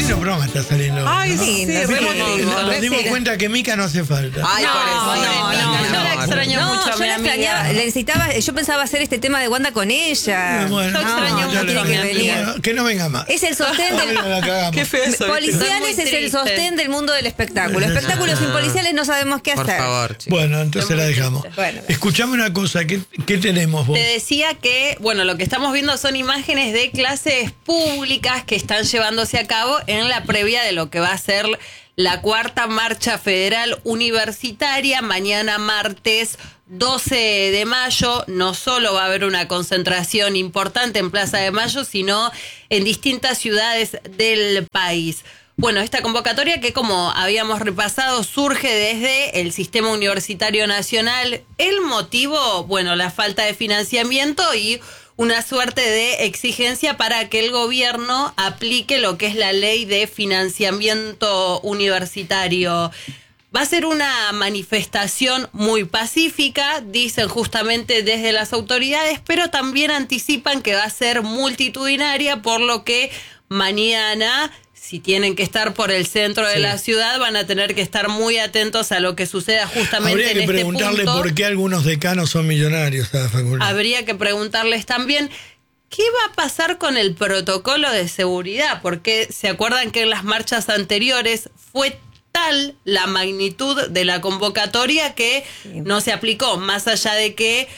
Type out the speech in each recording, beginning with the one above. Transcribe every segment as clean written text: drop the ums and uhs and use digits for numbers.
lindo programa está saliendo. Ay, ¿no? sí, Viste, re emotivo. nos dimos cuenta que Mica no hace falta. Ay, por eso. Yo la extraño mucho a yo mi la extrañaba, amiga. necesitaba, yo pensaba hacer este tema de Wanda con ella. Bueno, Yo extraño ya mucho le- a mi amiga. bueno, que no venga más. Es el sostén No, del... la cagamos. Qué feo eso. Policiales Estoy es muy el triste. sostén del mundo del espectáculo. Espectáculos sin policiales no sabemos qué Por hacer. favor, chicos. Bueno, entonces la dejamos. Bueno. Escuchame una cosa, ¿qué tenemos vos? Te decía que, bueno, lo que estamos viendo son imágenes de clases públicas que están llevándose a cabo en la previa de lo que va a ser la cuarta marcha federal universitaria. Mañana martes 12 de mayo, no solo va a haber una concentración importante en Plaza de Mayo, sino en distintas ciudades del país. Bueno, esta convocatoria que, como habíamos repasado, surge desde el Sistema Universitario Nacional. El motivo, bueno, la falta de financiamiento y una suerte de exigencia para que el gobierno aplique lo que es la ley de financiamiento universitario. Va a ser una manifestación muy pacífica, dicen justamente desde las autoridades, pero también anticipan que va a ser multitudinaria, por lo que mañana, si tienen que estar por el centro de la ciudad, van a tener que estar muy atentos a lo que suceda justamente Habría en que este preguntarle punto. por qué algunos decanos son millonarios a la facultad. Habría que preguntarles también qué va a pasar con el protocolo de seguridad, porque se acuerdan que en las marchas anteriores fue tal la magnitud de la convocatoria que no se aplicó, más allá de que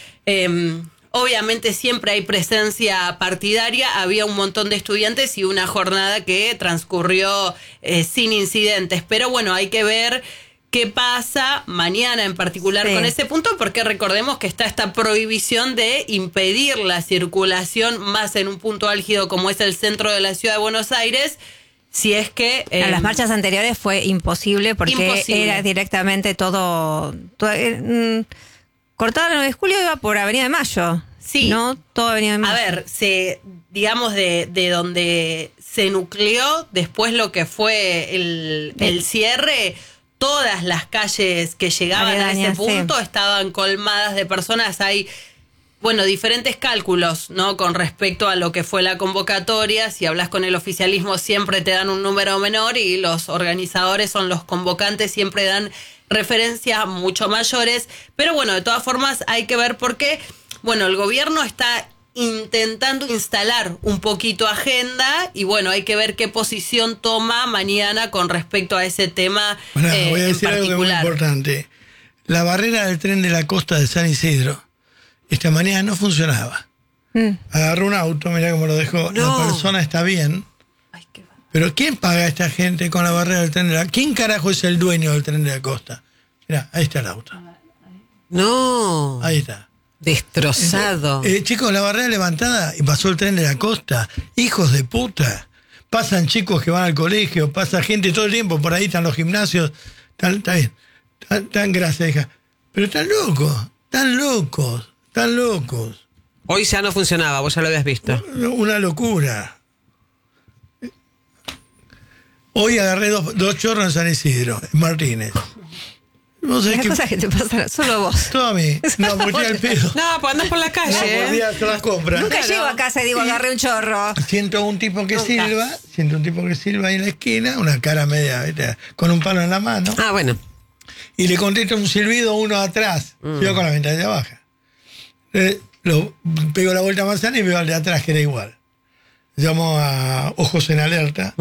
obviamente siempre hay presencia partidaria, había un montón de estudiantes y una jornada que transcurrió sin incidentes, pero bueno, hay que ver qué pasa mañana en particular con ese punto, porque recordemos que está esta prohibición de impedir la circulación más en un punto álgido como es el centro de la ciudad de Buenos Aires, si es que... En las marchas anteriores fue imposible porque Imposible. era directamente todo cortado el 9 de julio, iba por Avenida de Mayo. Sí. No, todo Avenida de Mayo. A ver, digamos de donde se nucleó después lo que fue el cierre, todas las calles que llegaban a ese Aledañas, punto estaban colmadas de personas. Hay, bueno, diferentes cálculos, ¿no? Con respecto a lo que fue la convocatoria. Si hablas con el oficialismo siempre te dan un número menor y los organizadores son los convocantes, siempre dan referencias mucho mayores. Pero bueno, de todas formas hay que ver por qué. Bueno, el gobierno está intentando instalar un poquito agenda y bueno, hay que ver qué posición toma mañana con respecto a ese tema. Bueno, voy a en decir algo que es muy particular. importante. La barrera del tren de la costa de San Isidro esta mañana no funcionaba. Agarró un auto, mirá cómo lo dejó. No. La persona está bien. Ay, qué va. Pero ¿quién paga a esta gente con la barrera del tren de la costa? ¿Quién carajo es el dueño del tren de la costa? Mirá, ahí está el auto. No. Ahí está. Destrozado. Chicos, la barrera levantada y pasó el tren de la costa. Hijos de puta. Pasan chicos que van al colegio, pasa gente todo el tiempo, por ahí están los gimnasios. Está bien. Tan gracias, hija. Pero están locos. Hoy ya no funcionaba, vos ya lo habías visto. Una locura. Hoy agarré dos chorros en San Isidro, en Martínez. ¿Vos sabés Las que cosas que te pasan solo a vos. todo a mí? No, porque estoy al pedo. No, pues andás por la No, calle. por día hacer las compras. Nunca llego a casa y digo, agarré un chorro. Siento un tipo que silba ahí en la esquina, una cara media, ¿viste? Con un palo en la mano, Ah, bueno. y le contesta un silbido uno atrás. Yo con la ventanilla baja. Lo pego la vuelta a manzana y veo al de atrás, que era igual. Llamo a Ojos en Alerta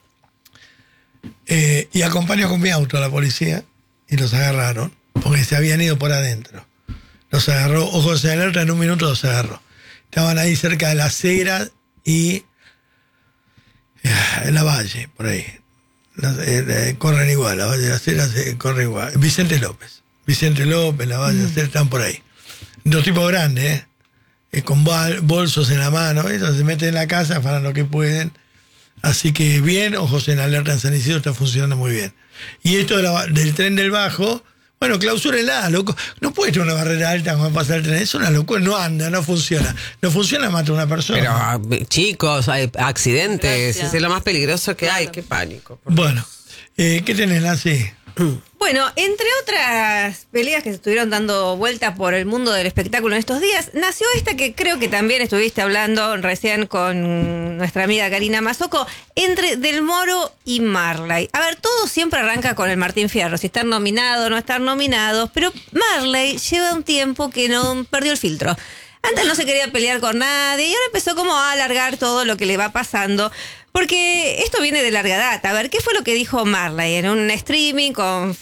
y acompaño con mi auto a la policía y los agarraron porque se habían ido por adentro. Los agarró Ojos en Alerta, en un minuto los agarró. Estaban ahí cerca de la Acera y en la Valle, por ahí. Corren igual, la Valle de la Acera corre igual. Vicente López, la Valle de la Acera están por ahí. Dos tipos grandes, con bolsos en la mano, ellos se meten en la casa, farán lo que pueden. Así que bien, Ojos en Alerta en San Isidro está funcionando muy bien. Y esto del tren del Bajo, bueno, clausúrenla, loco. No puede tener una barrera alta cuando pasa el tren, es una locura, no anda, no funciona. No funciona, mata a una persona. Pero, chicos, hay accidentes, Gracias. es lo más peligroso que hay. Qué pánico. Bueno, ¿qué tenés, Nancy? Bueno, entre otras peleas que se estuvieron dando vueltas por el mundo del espectáculo en estos días, nació esta que creo que también estuviste hablando recién con nuestra amiga Karina Mazzocco, entre Del Moro y Marley. A ver, todo siempre arranca con el Martín Fierro, si están nominados o no están nominados, pero Marley lleva un tiempo que no perdió el filtro. Antes no se quería pelear con nadie y ahora empezó como a alargar todo lo que le va pasando. Porque esto viene de larga data. A ver, ¿qué fue lo que dijo Marley en un streaming con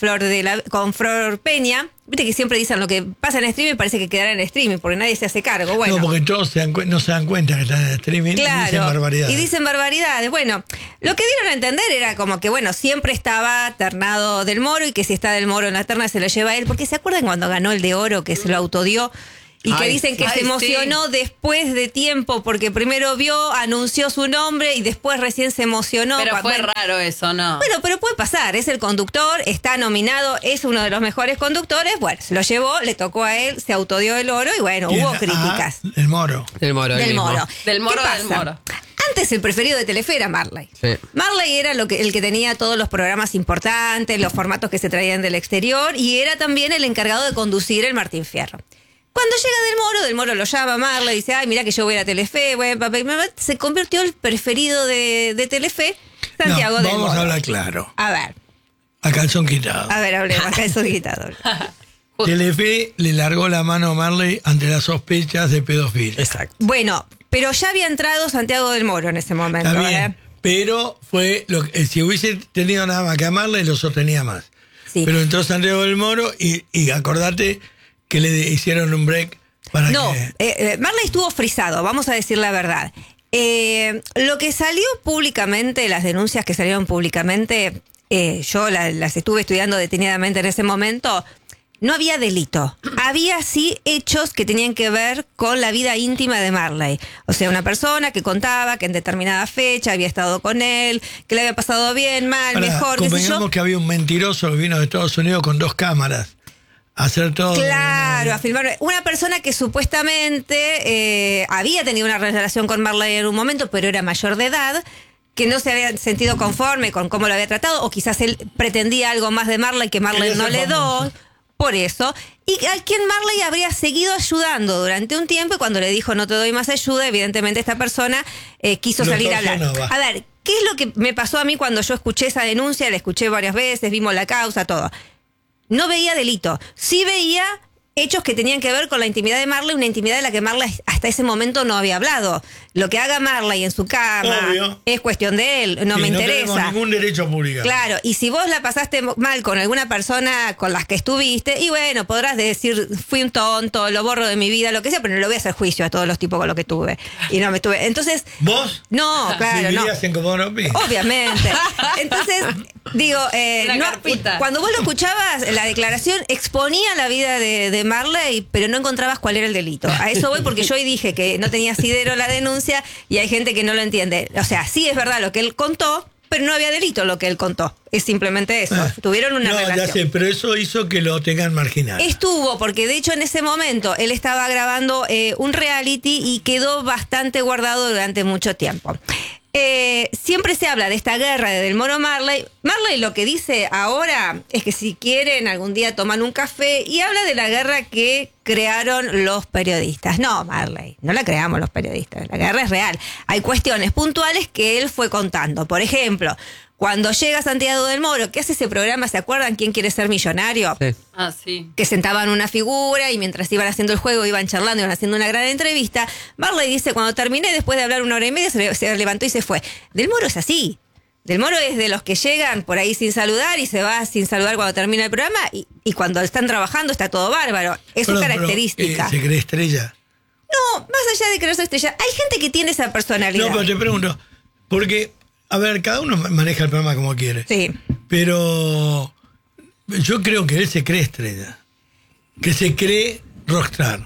Flor Peña? Viste que siempre dicen lo que pasa en streaming parece que quedará en streaming, porque nadie se hace cargo. Bueno, no, porque todos no se dan cuenta que están en streaming, claro, y dicen barbaridades. Y dicen barbaridades. Bueno, lo que dieron a entender era como que, bueno, siempre estaba ternado Del Moro y que si está Del Moro en la terna se lo lleva a él. Porque ¿se acuerdan cuando ganó el de oro que se lo autodió? Y que dicen que se emocionó después de tiempo, porque primero vio, anunció su nombre y después recién se emocionó. Pero fue raro eso, ¿no? Bueno, pero puede pasar, es el conductor, está nominado, es uno de los mejores conductores, bueno, se lo llevó, le tocó a él, se autodió el oro y bueno, hubo críticas. El Moro. Del Moro. Del Moro, ¿Qué Del Moro. Antes el preferido de Telefe era Marley. Sí. Marley era el que tenía todos los programas importantes, los formatos que se traían del exterior y era también el encargado de conducir el Martín Fierro. Cuando llega Del Moro lo llama a Marley y dice, ay, mirá que yo voy a ir a Telefe, se convirtió el preferido de Telefe, Santiago Del Moro. Vamos a hablar claro. A ver. A calzón quitado. A ver, hablemos, acá es quitado. Telefe le largó la mano a Marley ante las sospechas de pedofilia. Exacto. Bueno, pero ya había entrado Santiago Del Moro en ese momento. Está bien, pero fue si hubiese tenido nada más que a Marley, lo sostenía más. Sí. Pero entró Santiago Del Moro y acordate que le hicieron un break para que... Marley estuvo frisado, vamos a decir la verdad. Lo que salió públicamente, las denuncias que salieron públicamente, yo las estuve estudiando detenidamente en ese momento, no había delito. Había sí hechos que tenían que ver con la vida íntima de Marley. O sea, una persona que contaba que en determinada fecha había estado con él, que le había pasado bien, mal, mejor, qué sé yo. Convengamos que había un mentiroso que vino de Estados Unidos con 2 cámaras. Hacer todo. Claro, a filmar. Una persona que supuestamente había tenido una relación con Marley en un momento, pero era mayor de edad, que no se había sentido conforme con cómo lo había tratado, o quizás él pretendía algo más de Marley que Marley no le dio, por eso. Y a quien Marley habría seguido ayudando durante un tiempo, y cuando le dijo no te doy más ayuda, evidentemente esta persona quiso salir a hablar. A ver, ¿qué es lo que me pasó a mí cuando yo escuché esa denuncia? La escuché varias veces, vimos la causa, todo. No veía delito, sí veía hechos que tenían que ver con la intimidad de Marley, una intimidad de la que Marley hasta ese momento no había hablado. Lo que haga Marley en su cama es cuestión de él, no me interesa. No tenemos ningún derecho a publicar. Claro, y si vos la pasaste mal con alguna persona con las que estuviste, y bueno, podrás decir, fui un tonto, lo borro de mi vida, lo que sea, pero no lo voy a hacer juicio a todos los tipos con los que tuve. Y no me tuve. Entonces... ¿Vos? No, claro, no. ¿Vivías en Comodoro Pi? Obviamente. Entonces, digo, cuando vos lo escuchabas, la declaración exponía la vida de Marley, pero no encontrabas cuál era el delito. A eso voy porque yo hoy dije que no tenía asidero la denuncia y hay gente que no lo entiende. O sea, sí es verdad lo que él contó, pero no había delito lo que él contó. Es simplemente eso. Tuvieron una relación. Ya sé, pero eso hizo que lo tengan marginal. Estuvo, porque de hecho en ese momento él estaba grabando un reality y quedó bastante guardado durante mucho tiempo. Siempre se habla de esta guerra de Del Moro Marley. Marley lo que dice ahora es que si quieren algún día toman un café y habla de la guerra que crearon los periodistas. No, Marley, no la creamos los periodistas, la guerra es real. Hay cuestiones puntuales que él fue contando. Por ejemplo, cuando llega Santiago Del Moro, que hace ese programa, ¿se acuerdan quién quiere ser millonario? Sí. Ah, sí. Que sentaban una figura y mientras iban haciendo el juego, iban charlando, iban haciendo una gran entrevista. Marley dice, cuando terminé, después de hablar 1 hora y media, se levantó y se fue. Del Moro es así. Del Moro es de los que llegan por ahí sin saludar y se va sin saludar cuando termina el programa y cuando están trabajando está todo bárbaro. Es su característica. ¿Se cree estrella? No, más allá de creerse estrella, hay gente que tiene esa personalidad. No, pero te pregunto, porque, a ver, cada uno maneja el programa como quiere. Sí. Pero yo creo que él se cree estrella. Que se cree rockstar.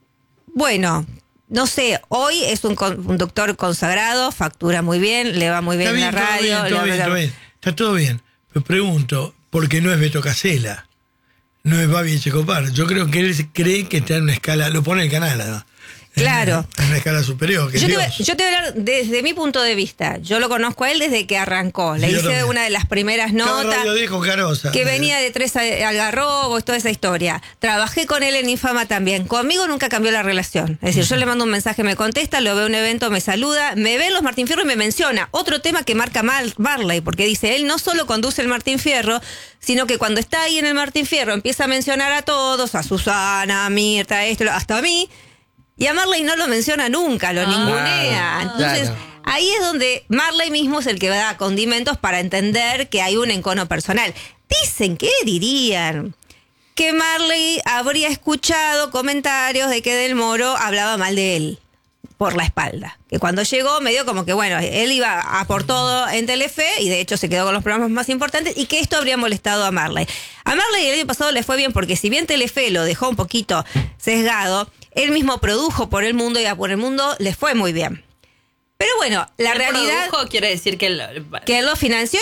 Bueno, no sé, hoy es un conductor consagrado, factura muy bien, le va muy bien en la radio. Está todo bien. Pero pregunto, porque no es Beto Casella, no es Babi Echecopar. Yo creo que él cree que está en una escala, lo pone el canal, además. Claro. En una escala superior. Que Yo te Dios. voy a hablar desde mi punto de vista. Yo lo conozco a él desde que arrancó. Le Sí, yo hice también. una de las primeras Cada notas. radio dijo Carosa. Que venía de Tres Algarrobos, toda esa historia. Trabajé con él en Infama también. Conmigo nunca cambió la relación. Es decir, yo le mando un mensaje, me contesta, lo veo en un evento, me saluda, me ve en los Martín Fierro y me menciona. Otro tema que marca Marley, porque dice, él no solo conduce el Martín Fierro, sino que cuando está ahí en el Martín Fierro empieza a mencionar a todos, a Susana, a Mirta, hasta a mí. Y a Marley no lo menciona nunca, lo ningunea. Entonces, claro. ahí es donde Marley mismo es el que da condimentos para entender que hay un encono personal. Dicen, ¿qué dirían? Que Marley habría escuchado comentarios de que Del Moro hablaba mal de él por la espalda. Que cuando llegó medio como que, bueno, él iba a por todo en Telefe y de hecho se quedó con los programas más importantes y que esto habría molestado a Marley. A Marley el año pasado le fue bien porque si bien Telefe lo dejó un poquito sesgado, él mismo produjo por el mundo y a por el mundo le fue muy bien. Pero bueno, la ¿El realidad produjo quiere decir que que él lo financió